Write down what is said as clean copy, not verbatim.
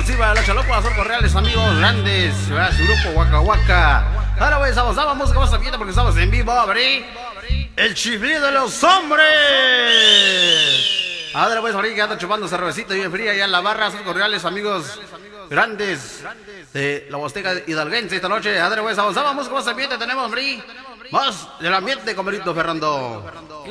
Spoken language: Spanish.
exclusiva de la Chalopa, Azul Correales, amigos grandes, su grupo Waka Waka. Ahora pues vamos música más abierta porque estamos en vivo, abrí el chiflido de los hombres. Ahora pues ahorita que anda chupando cervecita bien fría allá en la barra, Azul Correales, amigos grandes de la Huasteca hidalguense esta noche. Ahora pues vamos música más ambiente, tenemos abrí más del ambiente con Benito Fernando.